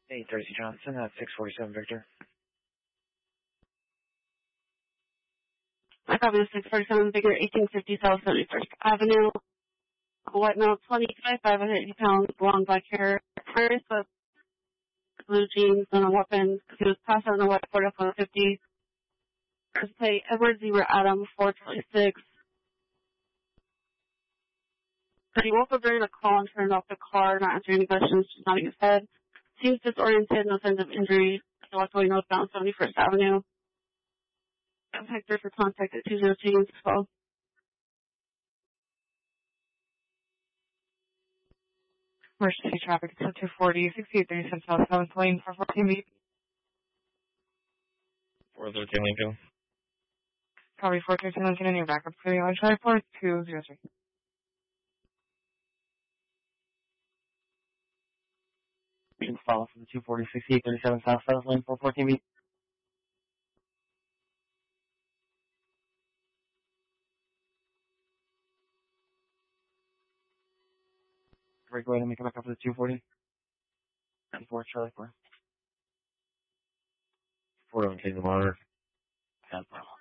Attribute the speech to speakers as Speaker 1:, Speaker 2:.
Speaker 1: Hey, Darcy Johnson, 647 Victor.
Speaker 2: I copy the 647 Victor, 1850 South 71st Avenue. White male, 25, 580 pounds, long black hair, Prairie sweat, blue jeans, and a weapon. He was passed out on the white Ford F-150. First plate, Edward Zebra Adam, 426. He woke up during the call and turned off the car, not answering any questions, just nodding his head. Seems disoriented, no signs of injury. He walked away northbound 71st Avenue. Hector for contact at 202-12.
Speaker 3: Emergency traffic, 240, 6837 South 7th Lane, 414 B.
Speaker 1: 413 Lincoln.
Speaker 3: Probably 413 Lincoln in your backup clearing on Charlie 4203.
Speaker 1: Follow from the 240, 6837 South 7th Lane, 414 B. Go ahead and make it back up to the 240. 4 Charlie 4. 4 on the monitor.